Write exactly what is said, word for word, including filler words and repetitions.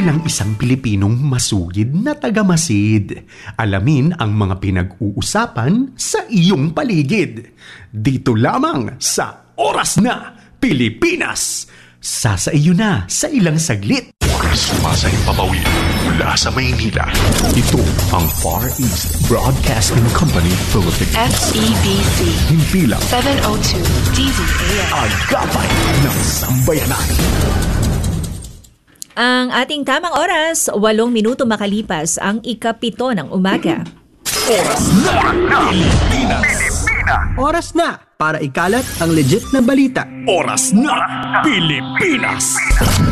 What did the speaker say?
bilang isang Pilipinong masugid na tagamasid. Alamin ang mga pinag-uusapan sa iyong paligid. Dito lamang sa Oras Na Pilipinas. Sasa iyo na sa ilang saglit. Sumasahing papawid mula sa Maynila. Ito ang Far East Broadcasting Company Philippines. F E B C. Himpilang seven oh two D Z A M. Agapay ng Sambayanan. Ang ating tamang oras, walong minuto makalipas ang ikapito ng umaga. Oras na Pilipinas. Oras na para ikalat ang legit na balita. Oras na Pilipinas.